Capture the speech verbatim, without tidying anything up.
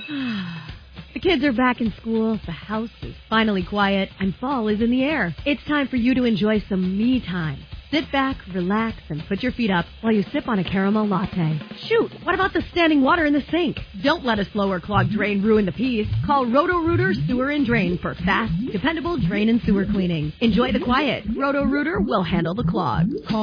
The kids are back in school, the house is finally quiet, and fall is in the air. It's time for you to enjoy some me time. Sit back, relax, and put your feet up while you sip on a caramel latte. Shoot, what about the standing water in the sink? Don't let a slow or clogged drain ruin the peace. Call Roto-Rooter Sewer and Drain for fast, dependable drain and sewer cleaning. Enjoy the quiet. Roto-Rooter will handle the clogs. Call